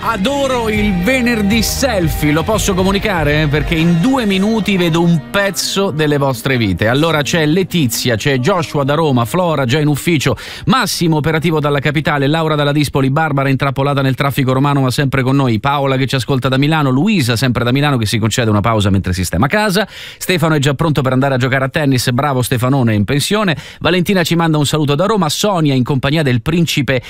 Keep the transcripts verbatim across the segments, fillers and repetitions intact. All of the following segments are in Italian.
Adoro il venerdì selfie, lo posso comunicare? Perché in due minuti vedo un pezzo delle vostre vite. Allora c'è Letizia, c'è Joshua da Roma, Flora già in ufficio, Massimo operativo dalla capitale, Laura dalla Dispoli, Barbara intrappolata nel traffico romano ma sempre con noi, Paola che ci ascolta da Milano, Luisa sempre da Milano che si concede una pausa mentre sistema casa, Stefano è già pronto per andare a giocare a tennis, bravo Stefanone in pensione, Valentina ci manda un saluto da Roma, Sonia in compagnia del principe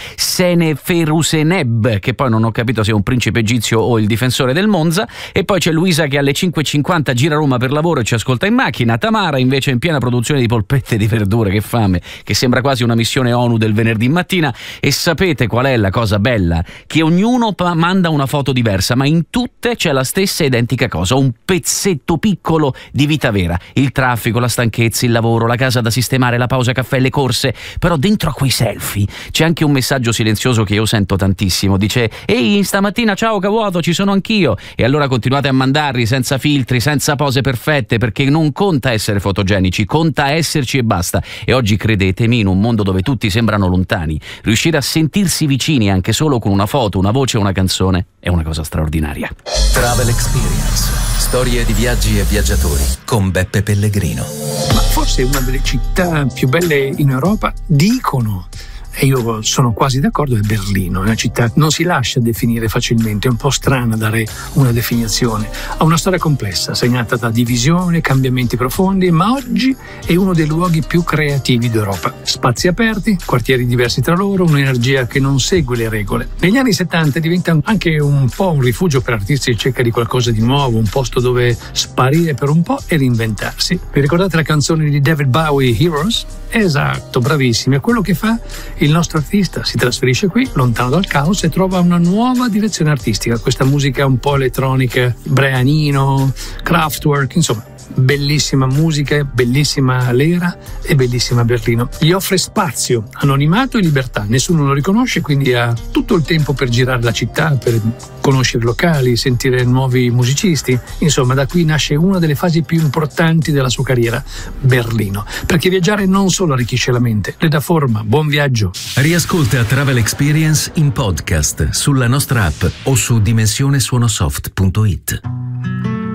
Seneferuseneb, che poi non ho capito se è un principe egizio o il difensore del Monza, e poi c'è Luisa che alle cinque e cinquanta gira a Roma per lavoro e ci ascolta in macchina, Tamara invece in piena produzione di polpette di verdure, che fame, che sembra quasi una missione ONU del venerdì mattina. E sapete qual è la cosa bella? Che ognuno pa- manda una foto diversa, ma in tutte c'è la stessa identica cosa, un pezzetto piccolo di vita vera, il traffico, la stanchezza, il lavoro, la casa da sistemare, la pausa caffè, le corse. Però dentro a quei selfie c'è anche un messaggio silenzioso che io sento tantissimo, dice: ehi, stamattina ciao Cavuoto, ci sono anch'io. E allora continuate a mandarli senza filtri, senza pose perfette, perché non conta essere fotogenici, conta esserci e basta. E oggi, credetemi, in un mondo dove tutti sembrano lontani, riuscire a sentirsi vicini anche solo con una foto, una voce o una canzone è una cosa straordinaria. Travel Experience, storie di viaggi e viaggiatori con Beppe Pellegrino. Ma forse una delle città più belle in Europa, dicono, e io sono quasi d'accordo, è Berlino. È una città che non si lascia definire facilmente, è un po' strana dare una definizione. Ha una storia complessa, segnata da divisione, cambiamenti profondi, ma oggi è uno dei luoghi più creativi d'Europa. Spazi aperti, quartieri diversi tra loro, un'energia che non segue le regole. Negli anni settanta diventa anche un po' un rifugio per artisti in cerca di qualcosa di nuovo, un posto dove sparire per un po' e reinventarsi. Vi ricordate la canzone di David Bowie, Heroes? Esatto, bravissimi. È quello che fa il nostro artista, si trasferisce qui, lontano dal caos, e trova una nuova direzione artistica, questa musica un po' elettronica, Brianino, Kraftwerk, insomma, bellissima musica, bellissima l'era e bellissima Berlino. Gli offre spazio, anonimato e libertà, nessuno lo riconosce, quindi ha tutto il tempo per girare la città, per conoscere locali, sentire nuovi musicisti. Insomma, da qui nasce una delle fasi più importanti della sua carriera, Berlino, perché viaggiare non solo arricchisce la mente, le dà forma. Buon viaggio. Riascolta Travel Experience in podcast sulla nostra app o su dimensione suonosoft punto it.